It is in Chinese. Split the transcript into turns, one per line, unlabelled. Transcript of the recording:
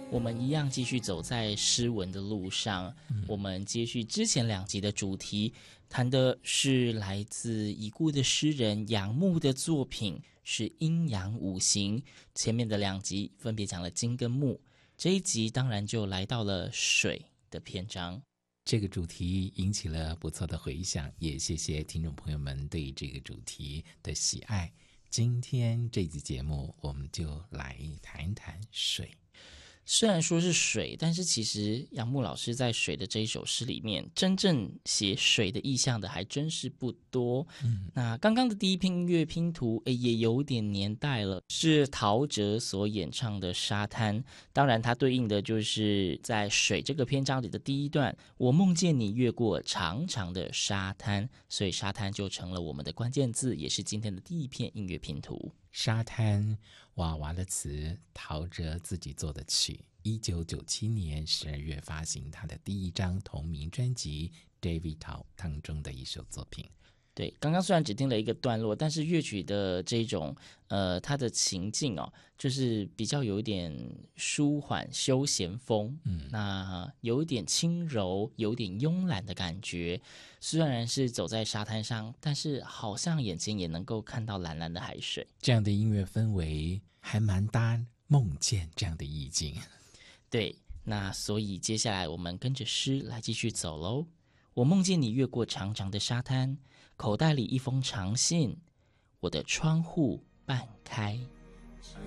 我们一样继续走在诗文的路上，我们接续之前2集的主题，谈的是来自已故的诗人杨牧的作品，是阴阳五行。前面的2集分别讲了金跟木，这一集当然就来到了水的篇章。
这个主题引起了不错的回响，也谢谢听众朋友们对这个主题的喜爱。今天这集节目我们就来谈谈水。
虽然说是水，但是其实杨牧老师在水的这一首诗里面，真正写水的意象的还真是不多。那刚刚的第一篇音乐拼图也有点年代了，是陶喆所演唱的《沙滩》。当然它对应的就是在水这个篇章里的第一段，我梦见你越过长长的沙滩，所以沙滩就成了我们的关键字，也是今天的第一片音乐拼图。
沙滩，娃娃的词，陶喆自己做的曲。1997年12月发行他的第一张同名专辑《David Tao》当中的一首作品。
对，刚刚虽然只听了一个段落，但是乐曲的这种它的情境就是比较有一点舒缓休闲风，那有一点轻柔，有一点慵懒的感觉。虽然是走在沙滩上，但是好像眼前也能够看到蓝蓝的海水。
这样的音乐氛围还蛮搭梦见这样的意境。
对，那所以接下来我们跟着诗来继续走咯。我梦见你越过长长的沙滩，口袋里一封长信，我的窗户半开。